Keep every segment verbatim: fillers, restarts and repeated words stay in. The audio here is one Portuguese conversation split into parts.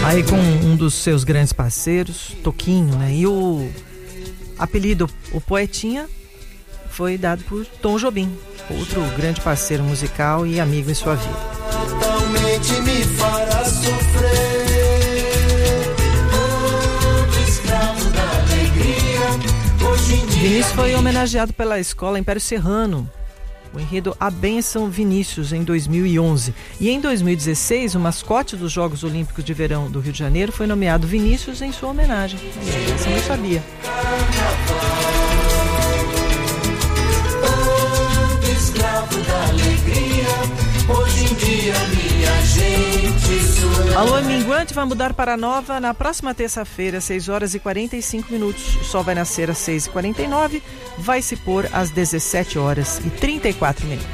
Aí com um dos seus grandes parceiros, Toquinho, né? E o apelido, o Poetinha, foi dado por Tom Jobim, outro grande parceiro musical e amigo em sua vida. Totalmente me fará sofrer, todo escravo da alegria. Hoje em dia Vinícius foi homenageado pela Escola Império Serrano, o enredo A Bênção Vinícius, em dois mil e onze. E em dois mil e dezesseis, o mascote dos Jogos Olímpicos de Verão do Rio de Janeiro foi nomeado Vinícius em sua homenagem. Essa eu não sabia. Hoje em dia, minha gente. A lua minguante vai mudar para nova na próxima terça-feira, seis horas e quarenta e cinco minutos. O sol vai nascer às seis e quarenta e nove, vai se pôr às dezessete horas e trinta e quatro minutos.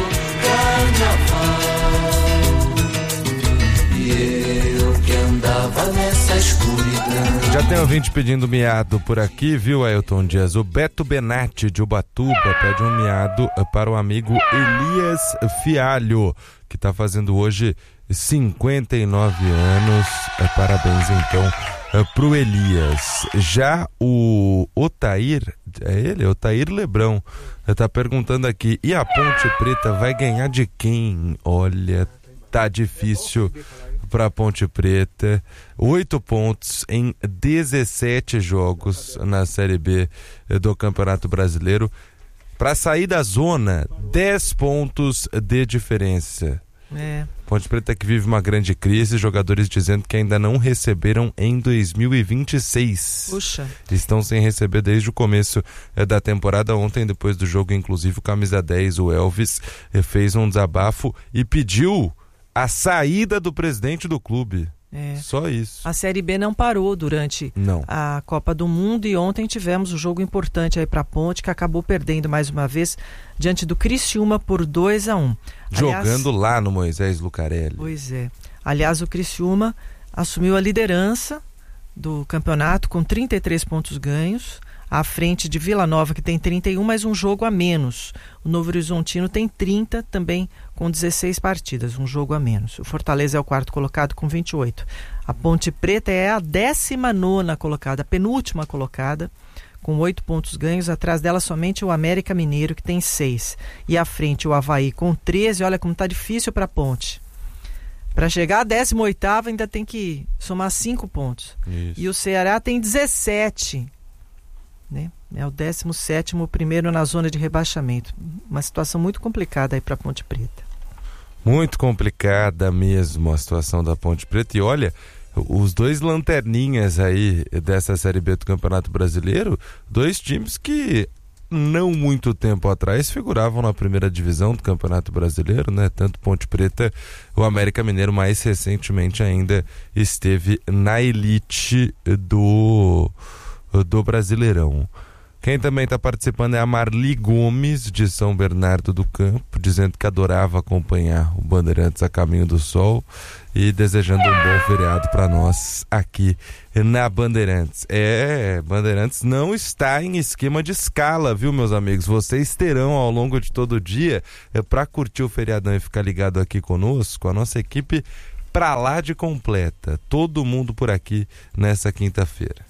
E eu que andava nessa escuridão. Já tem ouvinte pedindo miado por aqui, viu, Ailton Dias? O Beto Benatti de Ubatuba pede um miado para o amigo Elias Fialho, que está fazendo hoje cinquenta e nove anos. Parabéns, então, para o Elias. Já o Otair, é ele? Otair Lebrão, está perguntando aqui, e a Ponte Preta vai ganhar de quem? Olha, tá difícil para a Ponte Preta. Oito pontos em dezessete jogos na Série B do Campeonato Brasileiro. Para sair da zona, dez pontos de diferença. É. Ponte Preta que vive uma grande crise, jogadores dizendo que ainda não receberam em dois mil e vinte e seis. Puxa. Estão sem receber desde o começo da temporada. Ontem, depois do jogo, inclusive, o camisa dez, o Elvis, fez um desabafo e pediu a saída do presidente do clube. É. Só isso. A Série B não parou durante não. a Copa do Mundo e ontem tivemos um jogo importante aí para a Ponte, que acabou perdendo mais uma vez diante do Criciúma por dois a um. Jogando Aliás, lá no Moisés Lucarelli. Pois é. Aliás, o Criciúma assumiu a liderança do campeonato com trinta e três pontos ganhos, à frente de Vila Nova, que tem trinta e um, mas um jogo a menos. O Novo Horizontino tem trinta, também com dezesseis partidas, um jogo a menos. O Fortaleza é o quarto colocado com vinte e oito. A Ponte Preta é a décima nona colocada, a penúltima colocada, com oito pontos ganhos. Atrás dela somente o América Mineiro, que tem seis. E à frente o Avaí com treze. Olha como está difícil para a Ponte. Para chegar à décima oitava ainda tem que somar cinco pontos. Isso. E o Ceará tem dezessete. Né? É o décimo sétimo, primeiro na zona de rebaixamento. Uma situação muito complicada aí para a Ponte Preta. Muito complicada mesmo a situação da Ponte Preta. E olha, os dois lanterninhas aí dessa Série B do Campeonato Brasileiro, dois times que não muito tempo atrás figuravam na primeira divisão do Campeonato Brasileiro, né? Tanto Ponte Preta, o América Mineiro mais recentemente ainda esteve na elite do... do Brasileirão. Quem também está participando é a Marli Gomes, de São Bernardo do Campo, dizendo que adorava acompanhar o Bandeirantes a caminho do sol e desejando um bom feriado para nós aqui na Bandeirantes. É, Bandeirantes não está em esquema de escala, viu, meus amigos? Vocês terão ao longo de todo o dia, é, para curtir o feriadão e ficar ligado aqui conosco, a nossa equipe pra lá de completa. Todo mundo por aqui nessa quinta-feira.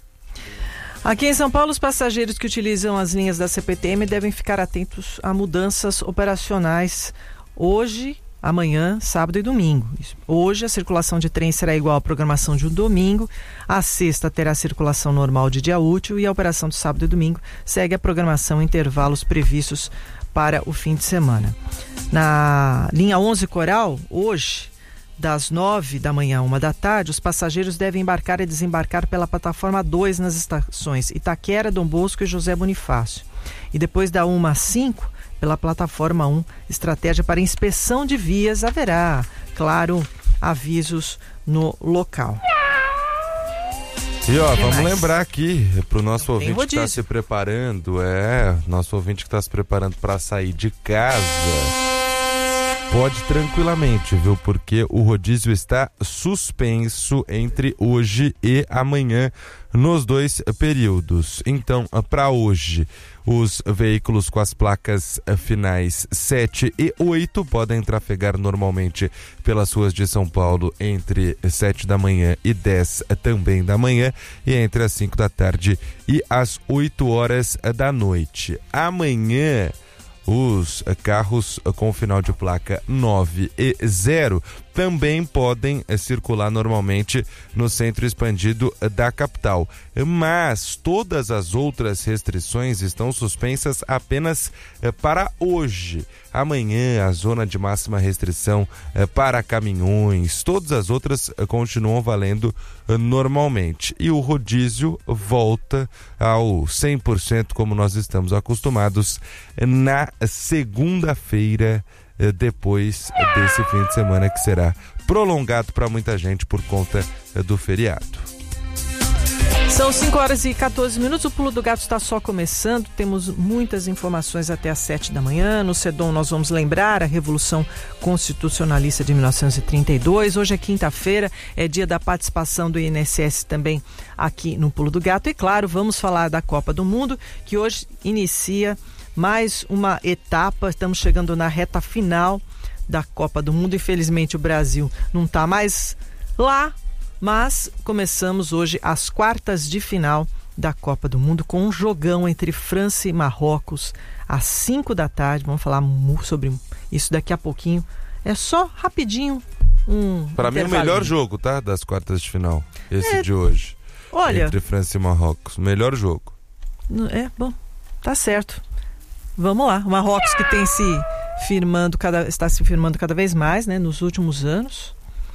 Aqui em São Paulo, os passageiros que utilizam as linhas da C P T M devem ficar atentos a mudanças operacionais hoje, amanhã, sábado e domingo. Hoje a circulação de trem será igual à programação de um domingo, a sexta terá a circulação normal de dia útil e a operação de sábado e domingo segue a programação em intervalos previstos para o fim de semana. Na linha onze Coral, hoje, das nove da manhã a uma da tarde, os passageiros devem embarcar e desembarcar pela plataforma dois nas estações Itaquera, Dom Bosco e José Bonifácio. E depois da uma às cinco, pela plataforma um, estratégia para inspeção de vias, haverá, claro, avisos no local. E ó, vamos mais? lembrar aqui para o nosso ouvinte que está se preparando, é, nosso ouvinte que está se preparando para sair de casa. Pode tranquilamente, viu? Porque o rodízio está suspenso entre hoje e amanhã nos dois períodos. Então, para hoje, os veículos com as placas finais sete e oito podem trafegar normalmente pelas ruas de São Paulo entre sete da manhã e dez também da manhã, e entre as cinco da tarde e as oito horas da noite. Amanhã, os carros com final de placa nove e zero também podem eh, circular normalmente no centro expandido da capital, mas todas as outras restrições estão suspensas apenas eh, para hoje. Amanhã a zona de máxima restrição eh, para caminhões, todas as outras eh, continuam valendo eh, normalmente, e o rodízio volta ao cem por cento como nós estamos acostumados eh, na segunda-feira, depois desse fim de semana que será prolongado para muita gente por conta do feriado. São cinco horas e quatorze minutos, o Pulo do Gato está só começando, temos muitas informações até às sete da manhã. No CEDOM nós vamos lembrar a Revolução Constitucionalista de mil novecentos e trinta e dois. Hoje é quinta-feira, é dia da participação do I N S S também aqui no Pulo do Gato. E claro, vamos falar da Copa do Mundo, que hoje inicia mais uma etapa. Estamos chegando na reta final da Copa do Mundo. Infelizmente o Brasil não está mais lá, mas começamos hoje as quartas de final da Copa do Mundo com um jogão entre França e Marrocos às cinco da tarde. Vamos falar sobre isso daqui a pouquinho. É só rapidinho um Para mim, o melhor jogo, tá? Das quartas de final, esse é, de hoje. Olha, entre França e Marrocos, melhor jogo. É, bom, tá certo. Vamos lá, o Marrocos que tem se firmando cada, está se firmando cada vez mais, né, nos últimos anos,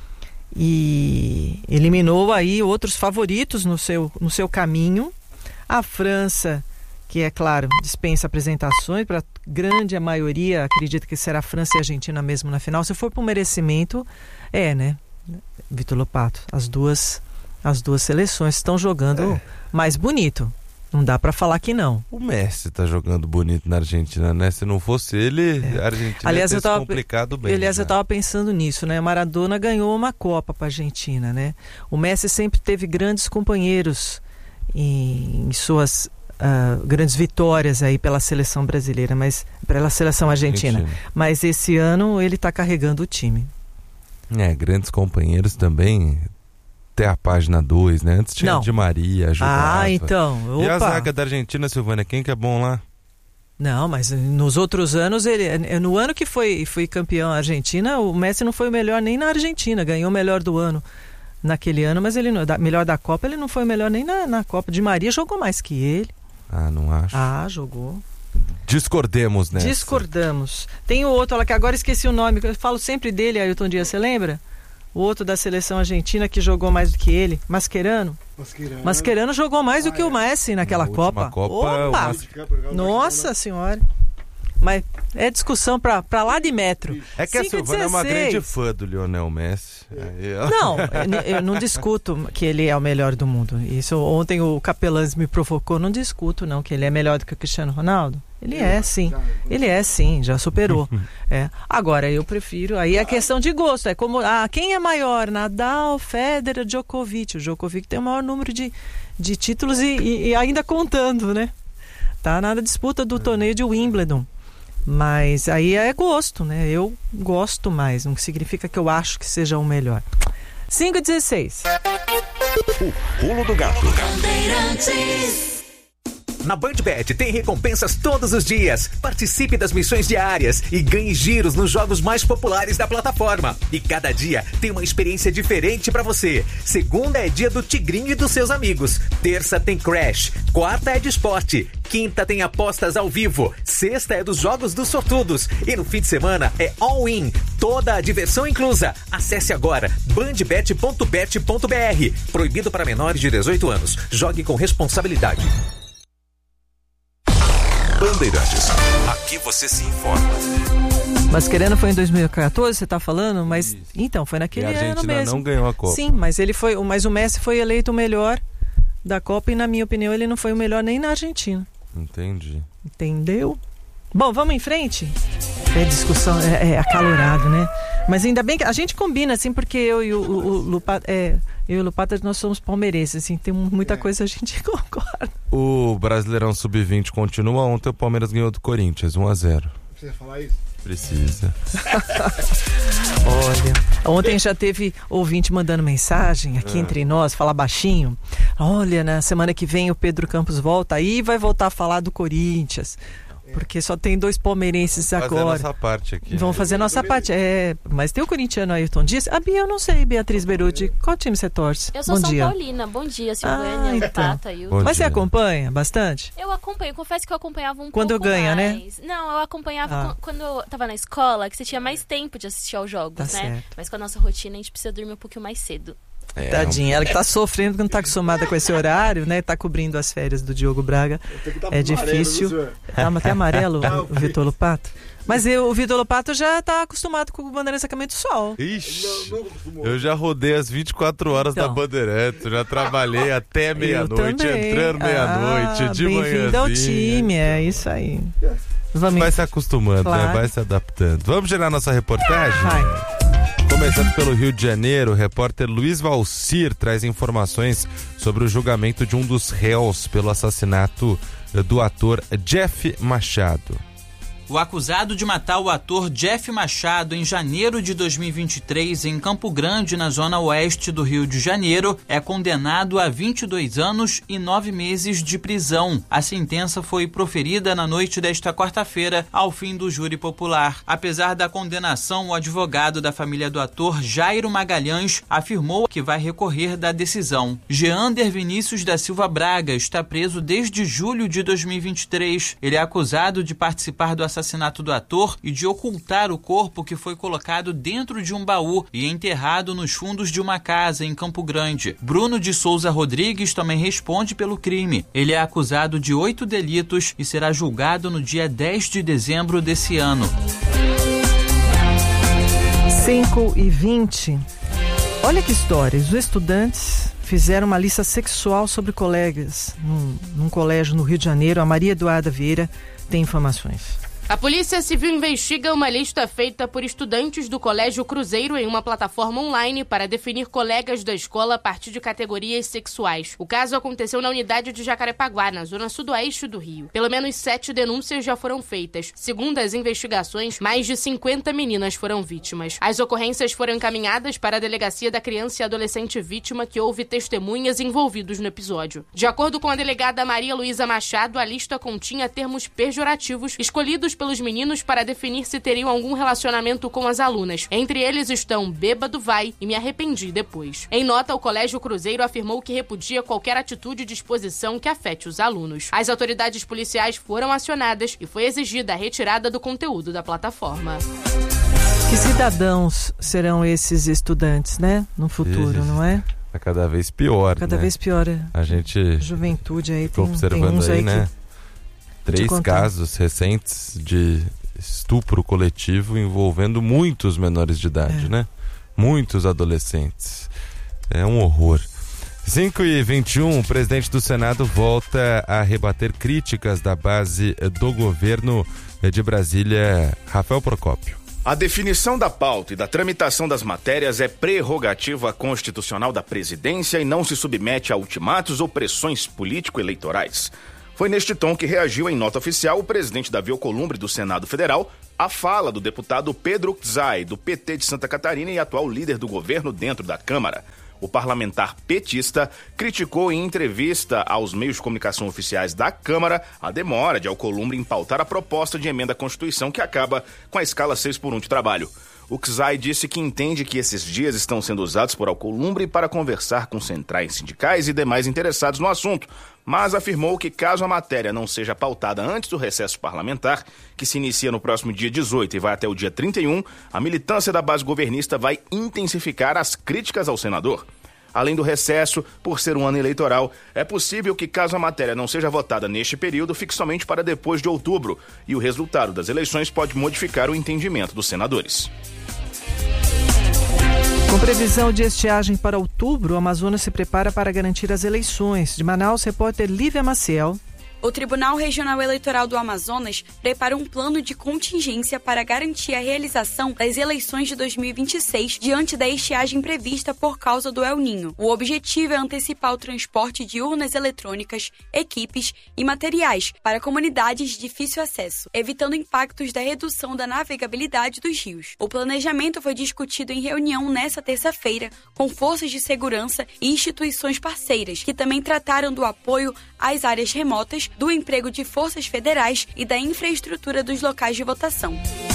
e eliminou aí outros favoritos no seu, no seu caminho. A França, que é claro, dispensa apresentações, para grande a maioria acredita que será França e Argentina mesmo na final. Se for por merecimento, é, né, Vitor Lopato, as duas, as duas seleções estão jogando é. mais bonito. Não dá pra falar que não. O Messi tá jogando bonito na Argentina, né? Se não fosse ele, é. a Argentina aliás, ia eu tava, complicado bem. Aliás, né? eu tava pensando nisso, né? Maradona ganhou uma Copa pra Argentina, né? O Messi sempre teve grandes companheiros em, em suas uh, grandes vitórias aí pela seleção brasileira, mas pela seleção argentina. Argentina. Mas esse ano ele tá carregando o time. É, grandes companheiros também. Até a página dois, né? Antes tinha Não. Di Maria, ajudava. Ah, então. Opa. E a zaga da Argentina, Silvânia, quem que é bom lá? Não, mas nos outros anos, ele, no ano que foi, foi campeão a Argentina, o Messi não foi o melhor nem na Argentina, ganhou o melhor do ano naquele ano, mas ele não, da, melhor da Copa, ele não foi o melhor nem na, na Copa. Di Maria jogou mais que ele. Ah, não acho. Ah, jogou. Discordemos, né? Discordamos. Tem o outro lá que agora esqueci o nome, eu falo sempre dele, Ailton Dias, você lembra? O outro da seleção argentina que jogou mais do que ele, Mascherano. Mascherano, Mascherano jogou mais ah, do que é. o Messi naquela Na Copa. Copa Opa! Mas... Nossa senhora! Mas é discussão pra, pra lá de metro. É que a Silvana é uma grande fã do Lionel Messi. É. Não, eu não discuto que ele é o melhor do mundo. Isso ontem o Capelães me provocou. Não discuto não que ele é melhor do que o Cristiano Ronaldo. Ele é sim, ele é sim, já superou. É. Agora eu prefiro, aí é questão de gosto. É como, ah, quem é maior? Nadal, Federer, Djokovic. O Djokovic tem o maior número de, de títulos e, e, e ainda contando, né? Tá na disputa do torneio de Wimbledon. Mas aí é gosto, né? Eu gosto mais, não significa que eu acho que seja o melhor. cinco e dezesseis. O Pulo do Gato. Na BandBet tem recompensas todos os dias. Participe das missões diárias e ganhe giros nos jogos mais populares da plataforma. E cada dia tem uma experiência diferente pra você. Segunda é dia do Tigrinho e dos seus amigos. Terça tem Crash. Quarta é de esporte. Quinta tem apostas ao vivo. Sexta é dos jogos dos sortudos. E no fim de semana é all-in. Toda a diversão inclusa. Acesse agora bandbet ponto bet ponto br. Proibido para menores de dezoito anos. Jogue com responsabilidade. Bandeirantes. Aqui você se informa. Mascherano foi em dois mil e quatorze, você tá falando? Mas Isso. então, foi naquele ano mesmo. E a Argentina não ganhou a Copa. Sim, mas ele foi, mas o Messi foi eleito o melhor da Copa e na minha opinião ele não foi o melhor nem na Argentina. Entendi. Entendeu? Bom, vamos em frente? É discussão, é, é acalorado, né? Mas ainda bem que a gente combina, assim, porque eu e o, o, o Lupato, é, eu e o Lupato, nós somos palmeirenses, assim, tem muita é. coisa a gente concorda. O Brasileirão sub vinte continua. Ontem o Palmeiras ganhou do Corinthians, um a zero. Precisa falar isso? Precisa. Olha, ontem já teve ouvinte mandando mensagem aqui é. entre nós, falar baixinho. Olha, na semana que vem o Pedro Campos volta, aí vai voltar a falar do Corinthians. Porque só tem dois palmeirenses Vamos agora. Vamos fazer a nossa parte aqui. Vamos fazer a nossa parte. É, mas tem o corintiano Ayrton Dias. A Bia, eu não sei, Beatriz Beruti. Qual time você torce? Eu sou Bom São dia. Paulina. Bom dia, Silvânia, ah, então. Tata, Hilton. Mas você acompanha bastante? Eu acompanho. Confesso que eu acompanhava um quando pouco ganha, mais. né? Não, eu acompanhava ah. quando eu tava na escola, que você tinha mais tempo de assistir aos jogos, tá né? Certo. Mas com a nossa rotina, a gente precisa dormir um pouquinho mais cedo. É, tadinha, ela que tá sofrendo, que não tá acostumada com esse horário, né? Tá cobrindo as férias do Diogo Braga. É difícil. Amarelo, tá até amarelo o Vitor Lupato. Mas eu, o Vitor Lupato já tá acostumado com o Bandeirantes Sacramento do Sol. Ixi, eu já rodei as vinte e quatro horas então. da Bandeirantes, já trabalhei até meia-noite, entrando meia-noite, ah, de manhã. Bem-vindo ao time, é isso aí. Vamos... Vai se acostumando, claro. né? Vai se adaptando. Vamos gerar nossa reportagem? Vai. Começando pelo Rio de Janeiro, o repórter Luiz Valcir traz informações sobre o julgamento de um dos réus pelo assassinato do ator Jeff Machado. O acusado de matar o ator Jeff Machado em janeiro de dois mil e vinte e três em Campo Grande, na zona oeste do Rio de Janeiro, é condenado a vinte e dois anos e nove meses de prisão. A sentença foi proferida na noite desta quarta-feira, ao fim do júri popular. Apesar da condenação, o advogado da família do ator, Jairo Magalhães, afirmou que vai recorrer da decisão. Geander Vinícius da Silva Braga está preso desde julho de dois mil e vinte e três. Ele é acusado de participar do assassinato do ator e de ocultar o corpo que foi colocado dentro de um baú e enterrado nos fundos de uma casa em Campo Grande. Bruno de Souza Rodrigues também responde pelo crime. Ele é acusado de oito delitos e será julgado no dia dez de dezembro desse ano. cinco e vinte. Olha que história. Os estudantes fizeram uma lista sexual sobre colegas num, num colégio no Rio de Janeiro. A Maria Eduarda Vieira tem informações. A Polícia Civil investiga uma lista feita por estudantes do Colégio Cruzeiro em uma plataforma online para definir colegas da escola a partir de categorias sexuais. O caso aconteceu na unidade de Jacarepaguá, na zona sudoeste do Rio. Pelo menos sete denúncias já foram feitas. Segundo as investigações, mais de cinquenta meninas foram vítimas. As ocorrências foram encaminhadas para a Delegacia da Criança e Adolescente Vítima, que houve testemunhas envolvidos no episódio. De acordo com a delegada Maria Luísa Machado, a lista continha termos pejorativos escolhidos pelos meninos para definir se teriam algum relacionamento com as alunas. Entre eles estão bêbado vai e me arrependi depois. Em nota, o Colégio Cruzeiro afirmou que repudia qualquer atitude e disposição que afete os alunos. As autoridades policiais foram acionadas e foi exigida a retirada do conteúdo da plataforma. Que cidadãos serão esses estudantes, né? No futuro, Isso. não é? É cada vez pior, Cada né? vez pior. É. A gente... Juventude aí tem, tem, observando tem uns aí, aí né? que... Três casos recentes de estupro coletivo envolvendo muitos menores de idade, é. né? Muitos adolescentes. É um horror. cinco e vinte e um, o presidente do Senado volta a rebater críticas da base do governo de Brasília, Rafael Procópio. A definição da pauta e da tramitação das matérias é prerrogativa constitucional da presidência e não se submete a ultimatos ou pressões político-eleitorais. Foi neste tom que reagiu em nota oficial o presidente Davi Alcolumbre do Senado Federal à fala do deputado Pedro Czai, do P T de Santa Catarina e atual líder do governo dentro da Câmara. O parlamentar petista criticou em entrevista aos meios de comunicação oficiais da Câmara a demora de Alcolumbre em pautar a proposta de emenda à Constituição que acaba com a escala seis por um de trabalho. O Czai disse que entende que esses dias estão sendo usados por Alcolumbre para conversar com centrais sindicais e demais interessados no assunto, mas afirmou que caso a matéria não seja pautada antes do recesso parlamentar, que se inicia no próximo dia dezoito e vai até o dia trinta e um, a militância da base governista vai intensificar as críticas ao senador. Além do recesso, por ser um ano eleitoral, é possível que, caso a matéria não seja votada neste período, fique somente para depois de outubro, e o resultado das eleições pode modificar o entendimento dos senadores. Com previsão de estiagem para outubro, o Amazonas se prepara para garantir as eleições. De Manaus, repórter Lívia Maciel. O Tribunal Regional Eleitoral do Amazonas prepara um plano de contingência para garantir a realização das eleições de dois mil e vinte e seis diante da estiagem prevista por causa do El Niño. O objetivo é antecipar o transporte de urnas eletrônicas, equipes e materiais para comunidades de difícil acesso, evitando impactos da redução da navegabilidade dos rios. O planejamento foi discutido em reunião nesta terça-feira com forças de segurança e instituições parceiras, que também trataram do apoio às áreas remotas, do emprego de forças federais e da infraestrutura dos locais de votação.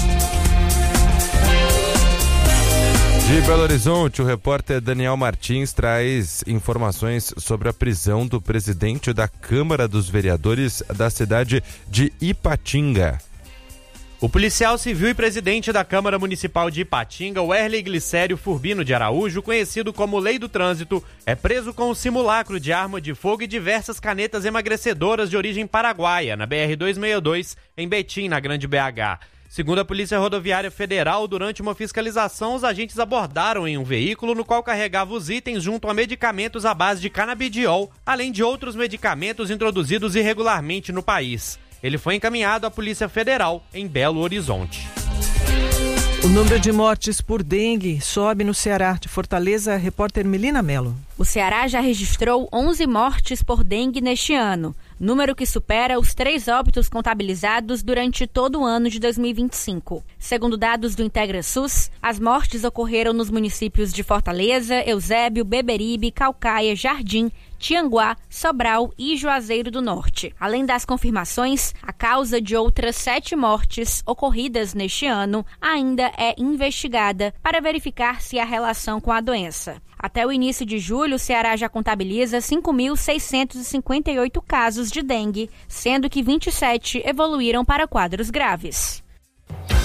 De Belo Horizonte, o repórter Daniel Martins traz informações sobre a prisão do presidente da Câmara dos Vereadores da cidade de Ipatinga. O policial civil e presidente da Câmara Municipal de Ipatinga, Werley Glicério Furbino de Araújo, conhecido como Lei do Trânsito, é preso com um simulacro de arma de fogo e diversas canetas emagrecedoras de origem paraguaia, na B R duzentos e sessenta e dois, em Betim, na Grande B H. Segundo a Polícia Rodoviária Federal, durante uma fiscalização, os agentes abordaram em um veículo no qual carregava os itens junto a medicamentos à base de canabidiol, além de outros medicamentos introduzidos irregularmente no país. Ele foi encaminhado à Polícia Federal em Belo Horizonte. O número de mortes por dengue sobe no Ceará. De Fortaleza, a repórter Melina Mello. O Ceará já registrou onze mortes por dengue neste ano, número que supera os três óbitos contabilizados durante todo o ano de dois mil e vinte e cinco. Segundo dados do IntegraSUS, as mortes ocorreram nos municípios de Fortaleza, Eusébio, Beberibe, Caucaia, Jardim, Tianguá, Sobral e Juazeiro do Norte. Além das confirmações, a causa de outras sete mortes ocorridas neste ano ainda é investigada para verificar se há relação com a doença. Até o início de julho, o Ceará já contabiliza cinco mil seiscentos e cinquenta e oito casos de dengue, sendo que vinte e sete evoluíram para quadros graves.